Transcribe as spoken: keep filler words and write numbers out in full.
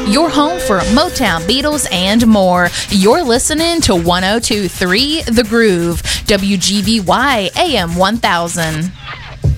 your home for Motown, Beatles, and more. You're listening to one oh two point three The Groove, W G V Y A M one thousand.